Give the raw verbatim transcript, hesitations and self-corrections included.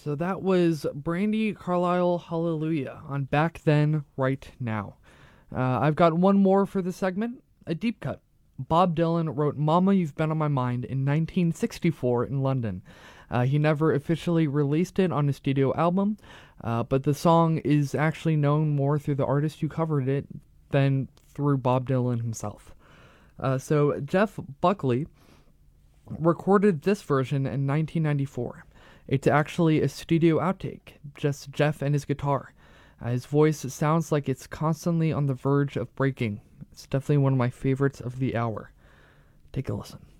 So that was Brandy Carlisle Hallelujah on Back Then, Right Now. Uh, I've got one more for the segment, a deep cut. Bob Dylan wrote Mama, You've Been on My Mind in nineteen sixty-four in London. Uh, he never officially released it on a studio album, uh, but the song is actually known more through the artist who covered it than through Bob Dylan himself. Uh, so Jeff Buckley recorded this version in nineteen ninety-four. It's actually a studio outtake, just Jeff and his guitar. Uh, his voice sounds like it's constantly on the verge of breaking. It's definitely one of my favorites of the hour. Take a listen.